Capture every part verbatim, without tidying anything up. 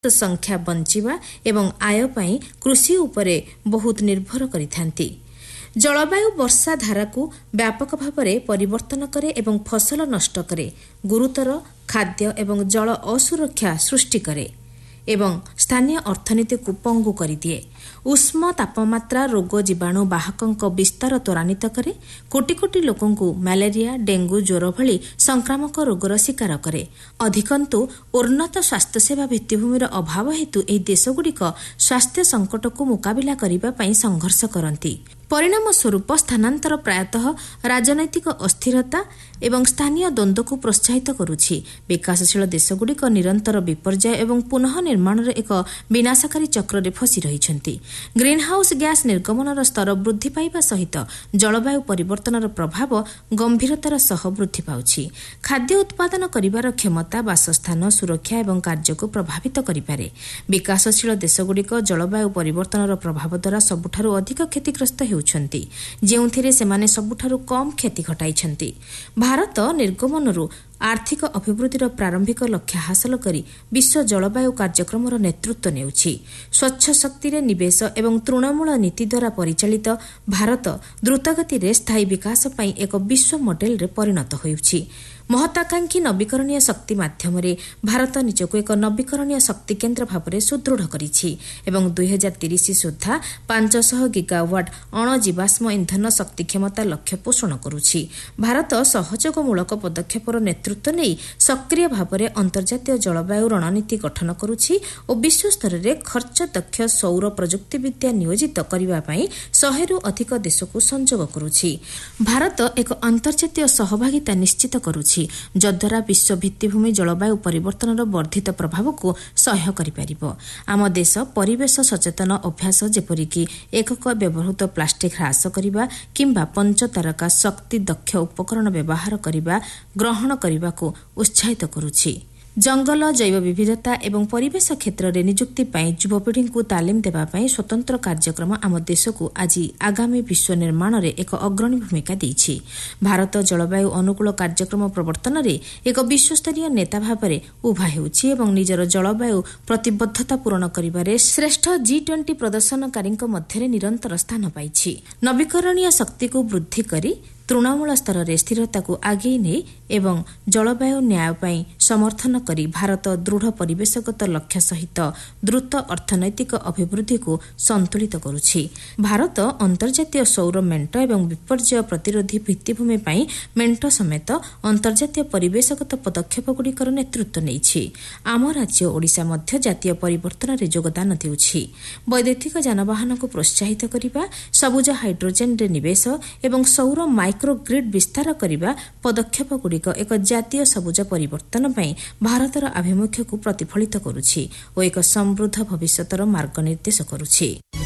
ସଂଖ୍ୟା ବଞ୍ଚିବା ଏବଂ ଆୟ ପାଇଁ କୃଷି ଉପରେ ବହୁତ ନିର୍ଭର କରିଥାନ୍ତି। ଜଳବାୟୁ ବର୍ଷା ଧାରାକୁ ବ୍ୟାପକ ଭାବରେ ପରିବର୍ତ୍ତନ କରେ ଏବଂ ଫସଲ ନଷ୍ଟ କରେ, ଗୁରୁତର ଖାଦ୍ୟ ଏବଂ ଜଳ ଅସୁରକ୍ଷା ସୃଷ୍ଟି କରେ ଏବଂ ସ୍ଥାନୀୟ ଅର୍ଥନୀତିକୁ ପଙ୍ଗୁ କରିଦିଏ। ଉଷ୍ମ ତାପମାତ୍ରା ରୋଗ ଜୀବାଣୁ ବାହକଙ୍କ ବିସ୍ତାର ତ୍ୱରାନ୍ୱିତ କରେ, କୋଟି କୋଟି ଲୋକଙ୍କୁ ମ୍ୟାଲେରିଆ, ଡେଙ୍ଗୁ ଜ୍ୱର ଭଳି ସଂକ୍ରାମକ ରୋଗର ଶିକାର କରେ। ଅଧିକନ୍ତୁ ଉନ୍ନତ ସ୍ୱାସ୍ଥ୍ୟସେବା ଭିତ୍ତିଭୂମିର ଅଭାବ ହେତୁ ଏହି ଦେଶଗୁଡ଼ିକ ସ୍ୱାସ୍ଥ୍ୟ ସଙ୍କଟକୁ ମୁକାବିଲା କରିବା ପାଇଁ ସଂଘର୍ଷ କରନ୍ତି। ପରିଣାମ ସ୍ୱରୂପ ସ୍ଥାନାନ୍ତର ପ୍ରାୟତଃ ରାଜନୈତିକ ଅସ୍ଥିରତା ଏବଂ ସ୍ଥାନୀୟ ଦ୍ୱନ୍ଦ୍ୱକୁ ପ୍ରୋତ୍ସାହିତ କରୁଛି। ବିକାଶଶୀଳ ଦେଶଗୁଡ଼ିକ ନିରନ୍ତର ବିପର୍ଯ୍ୟୟ ଏବଂ ପୁନଃ ନିର୍ମାଣର ଏକ ବିନାଶକାରୀ ଚକ୍ରରେ ଫସି ରହିଛନ୍ତି। ଗ୍ରୀନହାଉସ୍ ଗ୍ୟାସ୍ ନିର୍ଗମନର ସ୍ତର ବୃଦ୍ଧି ପାଇବା ସହିତ ଜଳବାୟୁ ପରିବର୍ତ୍ତନର ପ୍ରଭାବ ଗମ୍ଭୀରତାର ସହ ବୃଦ୍ଧି ପାଉଛି। ଖାଦ୍ୟ ଉତ୍ପାଦନ କରିବାର କ୍ଷମତା, ବାସସ୍ଥାନ, ସୁରକ୍ଷା ଏବଂ କାର୍ଯ୍ୟକୁ ପ୍ରଭାବିତ କରିପାରେ। ବିକାଶଶୀଳ ଦେଶଗୁଡ଼ିକ ଜଳବାୟୁ ପରିବର୍ତ୍ତନର ପ୍ରଭାବ ଦ୍ୱାରା ସବୁଠାରୁ ଅଧିକ କ୍ଷତିଗ୍ରସ୍ତ ହେଉଛନ୍ତି, ଯେଉଁଥିରେ ସେମାନେ ସବୁଠାରୁ କମ୍ କ୍ଷତି ଘଟାଇଛନ୍ତି। ଭାରତ ନିର୍ଗମନରୁ ଆର୍ଥିକ ଅଭିବୃଦ୍ଧିର ପ୍ରାରମ୍ଭିକ ଲକ୍ଷ୍ୟ ହାସଲ କରି ବିଶ୍ୱ ଜଳବାୟୁ କାର୍ଯ୍ୟକ୍ରମର ନେତୃତ୍ୱ ନେଉଛି। ସ୍ୱଚ୍ଛ ଶକ୍ତିରେ ନିବେଶ ଏବଂ ତୃଣମୂଳ ନୀତି ଦ୍ୱାରା ପରିଚାଳିତ ଭାରତ ଦ୍ରୁତଗତିରେ ସ୍ଥାୟୀ ବିକାଶ ପାଇଁ ଏକ ବିଶ୍ୱ ମଡେଲରେ ପରିଣତ ହେଉଛି। ମହତ୍ୱାକାଂକ୍ଷୀ ନବୀକରଣୀୟ ଶକ୍ତି ମାଧ୍ୟମରେ ଭାରତ ନିଜକୁ ଏକ ନବୀକରଣୀୟ ଶକ୍ତି କେନ୍ଦ୍ର ଭାବରେ ସୁଦୃଢ଼ କରିଛି ଏବଂ ଦୁଇ ହଜାର ତିରିଶ ସୁଦ୍ଧା ପାଞ୍ଚଶହ ଗିଗାୱାଟ୍ ଅଣଜୀବାଷ୍ମ ଇନ୍ଧନ ଶକ୍ତି କ୍ଷମତା ଲକ୍ଷ୍ୟ ପୋଷଣ କରୁଛି। ଭାରତ ସହଯୋଗମୂଳକ ପଦକ୍ଷେପର ନେତୃତ୍ୱ ନେଇ ସକ୍ରିୟ ଭାବରେ ଅନ୍ତର୍ଜାତୀୟ ଜଳବାୟୁ ରଣନୀତି ଗଠନ କରୁଛି ଓ ବିଶ୍ୱସ୍ତରରେ ଖର୍ଚ୍ଚ ଦକ୍ଷ ସୌର ପ୍ରଯୁକ୍ତିବିଦ୍ୟା ନିୟୋଜିତ କରିବା ପାଇଁ ଶହେରୁ ଅଧିକ ଦେଶକୁ ସଂଯୋଗ କରୁଛି। ଭାରତ ଏକ ଅନ୍ତର୍ଜାତୀୟ ସହଭାଗିତା ନିଶ୍ଚିତ କରୁଛି, ଯଦ୍ୱାରା ବିଶ୍ୱ ଭିତ୍ତିଭୂମି ଜଳବାୟୁ ପରିବର୍ତ୍ତନର ବର୍ଦ୍ଧିତ ପ୍ରଭାବକୁ ସହ୍ୟ କରିପାରିବ। ଆମ ଦେଶ ପରିବେଶ ସଚେତନ ଅଭ୍ୟାସ ଯେପରିକି ଏକକ ବ୍ୟବହୃତ ପ୍ଲାଷ୍ଟିକ୍ ହ୍ରାସ କରିବା କିମ୍ବା ପଞ୍ଚତାରକା ଶକ୍ତି ଦକ୍ଷ ଉପକରଣ ବ୍ୟବହାର କରିବା ଗ୍ରହଣ କରିବାକୁ ଉତ୍ସାହିତ କରୁଛି। ଜଙ୍ଗଲ, ଜୈବ ବିବିଧତା ଏବଂ ପରିବେଶ କ୍ଷେତ୍ରରେ ନିଯୁକ୍ତି ପାଇଁ ଯୁବପିଢ଼ିଙ୍କୁ ତାଲିମ ଦେବା ପାଇଁ ସ୍ୱତନ୍ତ୍ର କାର୍ଯ୍ୟକ୍ରମ ଆମ ଦେଶକୁ ଆଜି ଆଗାମୀ ବିଶ୍ୱ ନିର୍ମାଣରେ ଏକ ଅଗ୍ରଣୀ ଭୂମିକା ଦେଇଛି। ଭାରତ ଜଳବାୟୁ ଅନୁକୂଳ କାର୍ଯ୍ୟକ୍ରମ ପ୍ରବର୍ତ୍ତନରେ ଏକ ବିଶ୍ୱସ୍ତରୀୟ ନେତା ଭାବରେ ଉଭା ହେଉଛି ଏବଂ ନିଜର ଜଳବାୟୁ ପ୍ରତିବଦ୍ଧତା ପୂରଣ କରିବାରେ ଶ୍ରେଷ୍ଠ ଜି ଟ୍ୱେଣ୍ଟି ପ୍ରଦର୍ଶନକାରୀଙ୍କ ମଧ୍ୟରେ ନିରନ୍ତର ସ୍ଥାନ ପାଇଛି। ନବୀକରଣୀୟ ଶକ୍ତିକୁ ବୃଦ୍ଧି କରି ତୃଣମୂଳ ସ୍ତରରେ ସ୍ଥିରତାକୁ ଆଗେଇ ନେଇ ଏବଂ ଜଳବାୟୁ ନ୍ୟାୟ ପାଇଁ ସମର୍ଥନ କରି ଭାରତ ଦୃଢ଼ ପରିବେଶଗତ ଲକ୍ଷ୍ୟ ସହିତ ଦ୍ରୁତ ଅର୍ଥନୈତିକ ଅଭିବୃଦ୍ଧିକୁ ସନ୍ତୁଳିତ କରୁଛି। ଭାରତ ଅନ୍ତର୍ଜାତୀୟ ସୌର ମେଣ୍ଟ ଏବଂ ବିପର୍ଯ୍ୟୟ ପ୍ରତିରୋଧୀ ଭିତ୍ତିଭୂମି ପାଇଁ ମେଣ୍ଟ ସମେତ ଅନ୍ତର୍ଜାତୀୟ ପରିବେଶଗତ ପଦକ୍ଷେପଗୁଡ଼ିକର ନେତୃତ୍ୱ ନେଇଛି। ଆମ ରାଜ୍ୟ ଓଡ଼ିଶା ମଧ୍ୟ ଜାତୀୟ ପରିବର୍ତ୍ତନରେ ଯୋଗଦାନ ଦେଉଛି। ବୈଦ୍ୟୁତିକ ଯାନବାହନକୁ ପ୍ରୋତ୍ସାହିତ କରିବା, ସବୁଜ ହାଇଡ୍ରୋଜେନ୍ରେ ନିବେଶ ଏବଂ ସୌର ମାଇକ୍ରୋଗ୍ରିଡ୍ ବିସ୍ତାର କରିବା ପଦକ୍ଷେପଗୁଡ଼ିକ ଏକ ଜାତୀୟ ସବୁଜ ପରିବର୍ତ୍ତନ ପାଇଁ ଭାରତର ଆଭିମୁଖ୍ୟକୁ ପ୍ରତିଫଳିତ କରୁଛି ଓ ଏକ ସମୃଦ୍ଧ ଭବିଷ୍ୟତର ମାର୍ଗ ନିର୍ଦ୍ଦେଶ କରୁଛି।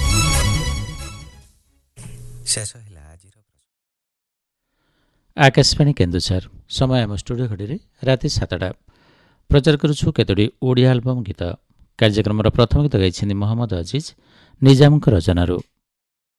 ଆକାଶବାଣୀ କେନ୍ଦୁଝର, ସମୟ ଆମ ଷ୍ଟୁଡ଼ିଓ ଘଡ଼ିରେ ରାତି ସାତଟା। ପ୍ରଚାର କରୁଛୁ କେତୋଟି ଓଡ଼ିଆ ଆଲବମ୍ ଗୀତ। କାର୍ଯ୍ୟକ୍ରମର ପ୍ରଥମ ଗୀତ ଗାଇଛନ୍ତି ମହମ୍ମଦ ଅଜିଜ୍ ନିଜାମଙ୍କ ରଚନାରୁ।